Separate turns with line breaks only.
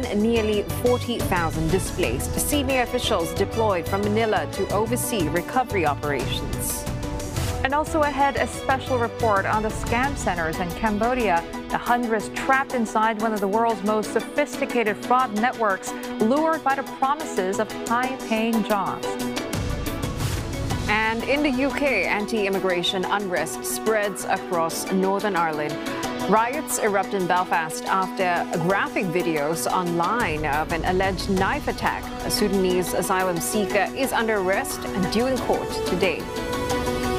and nearly 40,000 displaced. Senior officials deployed from Manila to oversee recovery operations.
And also ahead, a special report on the scam centers in Cambodia. The hundreds trapped inside one of the world's most sophisticated fraud networks, lured by the promises of high-paying jobs.
And in the UK, anti-immigration unrest spreads across Northern Ireland. Riots erupt in Belfast after graphic videos online of an alleged knife attack. A Sudanese asylum seeker is under arrest and due in court today.